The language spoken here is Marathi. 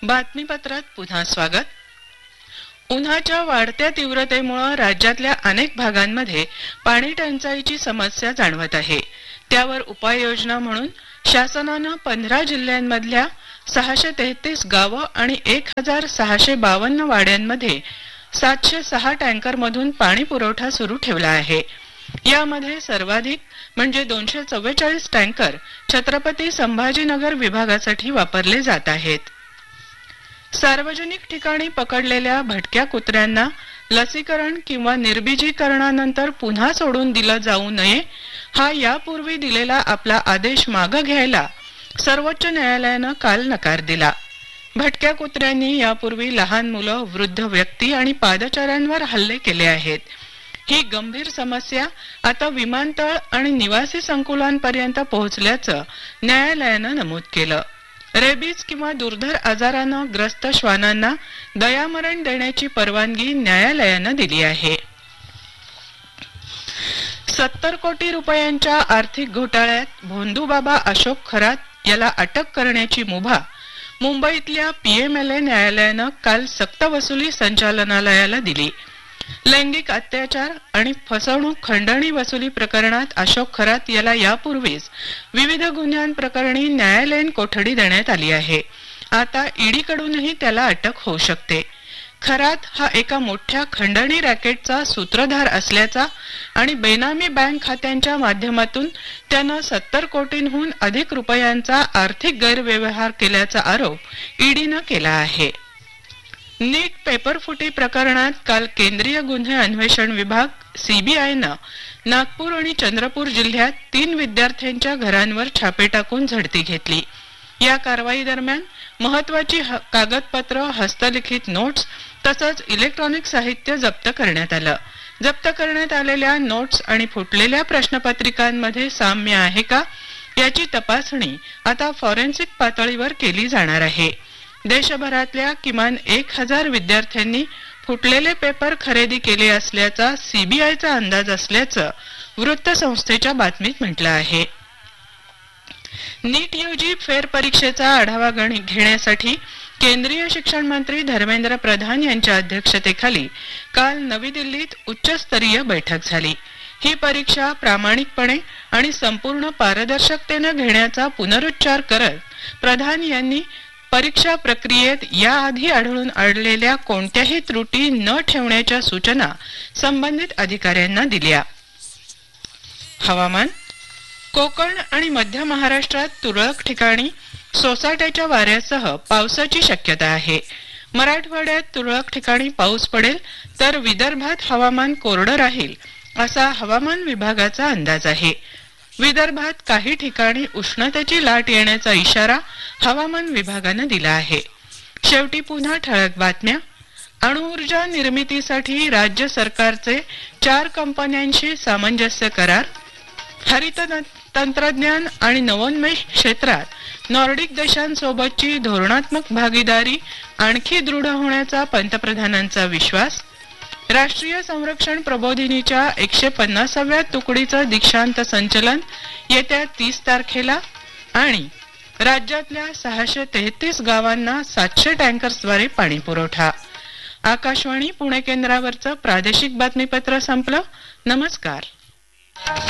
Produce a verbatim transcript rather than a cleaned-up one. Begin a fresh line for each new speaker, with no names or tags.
बातमीपत्रात पुन्हा स्वागत. उन्हाच्या वाढत्या तीव्रतेमुळे राज्यातल्या अनेक भागांमध्ये पाणी टंचाईची समस्या जाणवत आहे. त्यावर उपाययोजना म्हणून शासनानं पंधरा जिल्ह्यांमधल्या सहाशे तेहतीस गावं आणि एक हजार सहाशे बावन्न वाड्यांमध्ये सातशे सहा टँकरमधून पाणी पुरवठा सुरू ठेवला आहे. यामध्ये सर्वाधिक म्हणजे दोनशे चव्वेचाळीस टँकर छत्रपती संभाजीनगर विभागासाठी वापरले जात आहेत. सार्वजनिक ठिकाणी पकडलेल्या भटक्या कुत्र्यांना लसीकरण किंवा निर्बीजीकरणानंतर पुन्हा सोडून दिलं जाऊ नये, हा यापूर्वी दिलेला आपला आदेश मागे घ्यायला सर्वोच्च न्यायालयानं काल नकार दिला. भटक्या कुत्र्यांनी यापूर्वी लहान मुलं, वृद्ध व्यक्ती आणि पादचाऱ्यांवर हल्ले केले आहेत. ही गंभीर समस्या आता विमानतळ आणि निवासी संकुलांपर्यंत पोहोचल्याचं न्यायालयानं नमूद केलं. रेबीज किंवा दुर्धर आजारानं ग्रस्त श्वानांना दयामरण देण्याची परवानगी न्यायालयानं दिली आहे. सत्तर कोटी रुपयांच्या आर्थिक घोटाळ्यात भोंदूबाबा अशोक खरात याला अटक करण्याची मुभा मुंबईतल्या पीएमएलए न्यायालयानं काल सक्तवसुली संचालनालयाला दिली. लैंगिक अत्याचार आणि फसवणूक खंडणी वसुली प्रकरणात अशोक खरात याला यापूर्वीच विविध गुन्ह्यांप्रकरणी न्यायालयीन कोठडी देण्यात आली आहे. आता ईडीकडूनही त्याला अटक होऊ शकते. खरात हा एका मोठ्या खंडणी रॅकेटचा सूत्रधार असल्याचा आणि बेनामी बँक खात्यांच्या माध्यमातून त्यानं सत्तर कोटींहून अधिक रुपयांचा आर्थिक गैरव्यवहार केल्याचा आरोप ईडीनं केला आहे. नीट पेपरफुटी प्रकरणात काल केंद्रीय गुन्हे अन्वेषण विभाग सीबीआयनं नागपूर आणि चंद्रपूर जिल्ह्यात तीन विद्यार्थ्यांच्या घरांवर छापे टाकून झडती घेतली. या कारवाई दरम्यान महत्वाची कागदपत्र, हस्तलिखित नोट्स तसंच इलेक्ट्रॉनिक साहित्य जप्त करण्यात आलं. जप्त करण्यात आलेल्या नोट्स आणि फुटलेल्या प्रश्नपत्रिकांमध्ये साम्य आहे का याची तपासणी आता फॉरेन्सिक पातळीवर केली जाणार आहे. देशभरातल्या किमान एक हजार विद्यार्थ्यांनी फुटलेले पेपर खरेदी केले असल्याचा सीबीआयचा अंदाज असल्याचं वृत्तसंस्थेच्या बातमीत म्हटलं आहे. नीट यूजी फेरपरीक्षेचा आढावा घेण्यासाठी केंद्रीय शिक्षण मंत्री धर्मेंद्र प्रधान यांच्या अध्यक्षतेखाली काल नवी दिल्लीत उच्चस्तरीय बैठक झाली. ही परीक्षा प्रामाणिकपणे आणि संपूर्ण पारदर्शकतेनं घेण्याचा पुनरुच्चार करत प्रधान यांनी परीक्षा प्रक्रियेत याआधी आढळून आलेल्या कोणत्याही त्रुटी न ठेवण्याच्या सूचना संबंधित अधिकाऱ्यांना दिल्या. हवामान. कोकण आणि मध्य महाराष्ट्रात तुरळक ठिकाणी सोसाट्याच्या वाऱ्यासह पावसाची शक्यता आहे. मराठवाड्यात तुरळक ठिकाणी पाऊस पडेल तर विदर्भात हवामान कोरडं राहील असा हवामान विभागाचा अंदाज आहे. विदर्भात काही ठिकाणी उष्णतेची लाट येण्याचा इशारा हवामान विभागानं दिला आहे. शेवटी पुन्हा ठळक बातम्या. अणुऊर्जा निर्मितीसाठी राज्य सरकारचे चार कंपन्यांशी सामंजस्य करार. हरित तंत्रज्ञान आणि नवोन्मेष क्षेत्रात नॉर्डिक देशांसोबतची धोरणात्मक भागीदारी आणखी दृढ होण्याचा पंतप्रधानांचा विश्वास. राष्ट्रीय संरक्षण प्रबोधिनीच्या एकशे पन्नासाव्या तुकडीचं दीक्षांत संचलन येत्या तीस तारखेला आणि राज्यातल्या सहाशे तेहतीस गावांना सातशे टँकर्सद्वारे पाणी पुरवठा. आकाशवाणी पुणे केंद्रावरचं प्रादेशिक बातमीपत्र संपलं. नमस्कार.